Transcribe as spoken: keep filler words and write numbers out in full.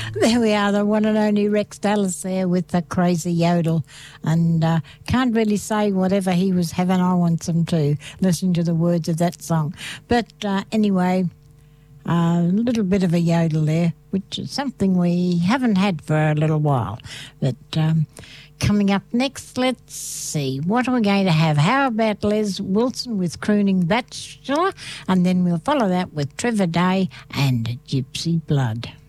There we are, the one and only Rex Dallas there with the crazy yodel. And uh, can't really say whatever he was having I want them to, listening to the words of that song. But uh, anyway, a uh, little bit of a yodel there, which is something we haven't had for a little while. But um, coming up next, let's see, what are we going to have? How about Les Wilson with Crooning Bachelor? And then we'll follow that with Trevor Day and Gypsy Blood.